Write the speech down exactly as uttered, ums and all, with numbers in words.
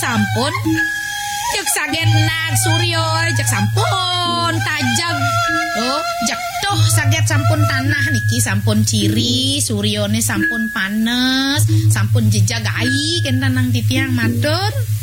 sampun cek sagenak Suryo cek sampun tajam oh cek toh saget sampun tanah niki sampun ciri Suryone sampun panes sampun jejak ai kentan nang titiang matur